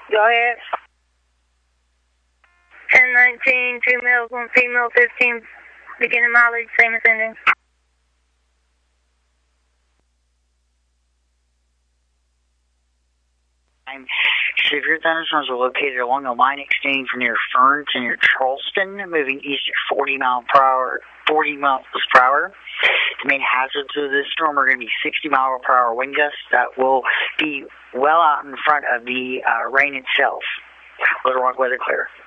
Go ahead. 1019, 2 males, 1 female, 15, beginning mileage, same as ending. Severe thunderstorms are located along the line extending from near Fern to near Charleston, moving east at 40 miles per hour. The main hazards of this storm are going to be 60 mile per hour wind gusts that will be well out in front of the rain itself. Little Rock weather clear.